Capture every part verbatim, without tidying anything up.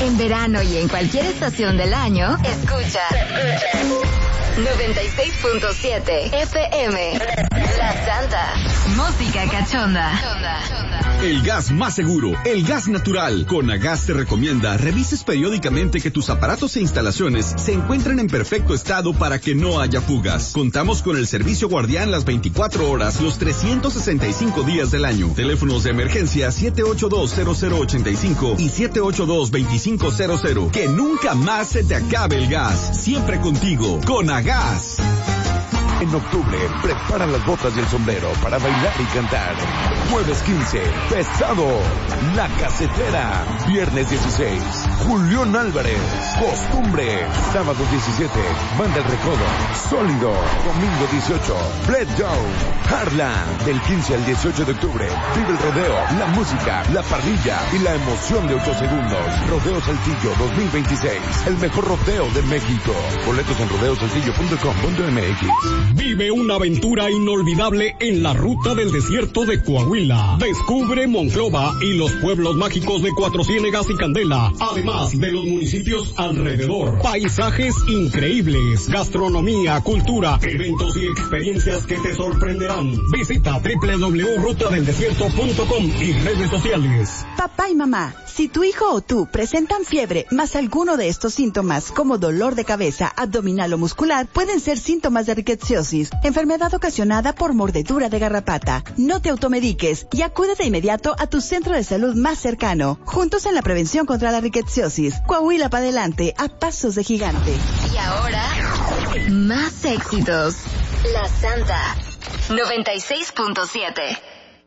En verano y en cualquier estación del año, escucha noventa y seis punto siete F M. La Santa. Música cachonda. El gas más seguro, el gas natural. Conagas te recomienda revises periódicamente que tus aparatos e instalaciones se encuentren en perfecto estado para que no haya fugas. Contamos con el servicio guardián las veinticuatro horas, los trescientos sesenta y cinco días del año. Teléfonos de emergencia siete ocho dos cero cero ocho cinco y siete ocho dos dos cinco cero cero. Que nunca más se te acabe el gas. Siempre contigo, Conagas. En octubre, prepara las botas y el sombrero para bailar y cantar. Jueves quince, Pesado, La Casetera. Viernes dieciséis, Julián Álvarez, Costumbre. Sábado diecisiete, Banda El Recodo, Sólido. Domingo dieciocho, Bled Joe, Harlan. Del quince al dieciocho de octubre, vive el rodeo, la música, la parrilla y la emoción de ocho segundos. Rodeo Saltillo dos mil veintiséis, el mejor rodeo de México. Boletos en rodeo saltillo punto com punto m x. Vive una aventura inolvidable en la ruta del desierto de Coahuila. Descubre Monclova y los pueblos mágicos de Cuatro Ciénegas y Candela, además de los municipios alrededor. Paisajes increíbles, gastronomía, cultura, eventos y experiencias que te sorprenderán. Visita doble u doble u doble u punto ruta del desierto punto com y redes sociales. Papá y mamá, si tu hijo o tú presentan fiebre más alguno de estos síntomas como dolor de cabeza, abdominal o muscular, pueden ser síntomas de riqueciosis, enfermedad ocasionada por mordedura de garrapata. No te automediques y acude de inmediato a tu centro de salud más cercano. Juntos en la prevención contra la riqueciosis. Coahuila para adelante, a pasos de gigante. Y ahora, más éxitos. La Santa. noventa y seis punto siete.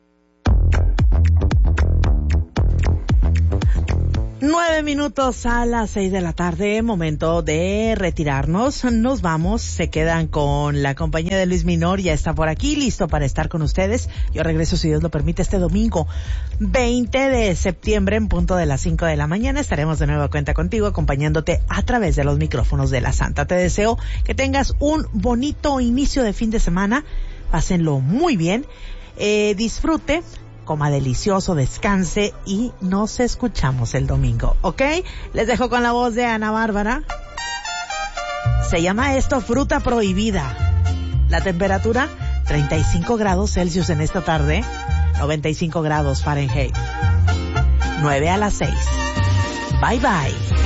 Nueve minutos a las seis de la tarde, momento de retirarnos. Nos vamos, se quedan con la compañía de Luis Minor, ya está por aquí, listo para estar con ustedes. Yo regreso, si Dios lo permite, este domingo, veinte de septiembre, en punto de las cinco de la mañana. Estaremos de nueva cuenta contigo, acompañándote a través de los micrófonos de la Santa. Te deseo que tengas un bonito inicio de fin de semana, pásenlo muy bien, eh, disfrute, coma delicioso, descanse y nos escuchamos el domingo, ¿ok? Les dejo con la voz de Ana Bárbara. Se llama esto Fruta Prohibida. La temperatura, treinta y cinco grados Celsius en esta tarde, noventa y cinco grados Fahrenheit. nueve a las seis. Bye bye.